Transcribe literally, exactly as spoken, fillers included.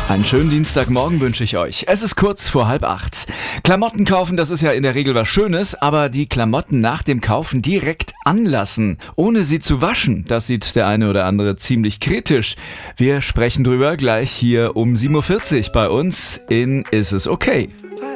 Einen schönen Dienstagmorgen wünsche ich euch. Es ist kurz vor halb acht. Klamotten kaufen, das ist ja in der Regel was Schönes, aber die Klamotten nach dem Kaufen direkt anlassen, ohne sie zu waschen, das sieht der eine oder andere ziemlich kritisch. Wir sprechen drüber gleich hier um sieben Uhr vierzig bei uns in Ist es okay?